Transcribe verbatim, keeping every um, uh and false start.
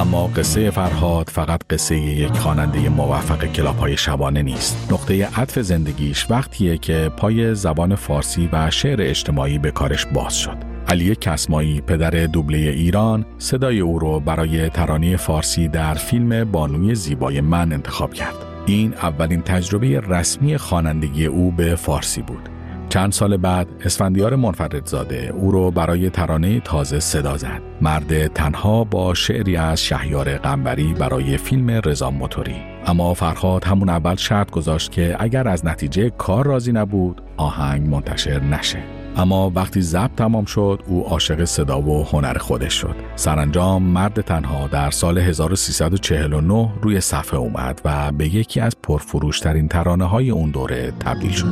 اما قصه فرهاد فقط قصه یک خواننده موفق کلاب‌های شبانه نیست. نقطه عطف زندگیش وقتیه که پای زبان فارسی و شعر اجتماعی به کارش باز شد. علی کسمایی، پدر دوبله ایران، صدای او رو برای ترانه فارسی در فیلم بانوی زیبای من انتخاب کرد. این اولین تجربه رسمی خوانندگی او به فارسی بود. چند سال بعد اسفندیار منفردزاده او رو برای ترانه تازه صدا زد. مرد تنها با شعری از شهیار قنبری برای فیلم رضا موتوری. اما فرهاد همون اول شرط گذاشت که اگر از نتیجه کار راضی نبود آهنگ منتشر نشه. اما وقتی ضبط تمام شد او عاشق صدا و هنر خودش شد. سرانجام مرد تنها در سال هزار و سیصد و چهل و نه روی صفحه اومد و به یکی از پرفروشترین ترانه‌های اون دوره تبدیل شد.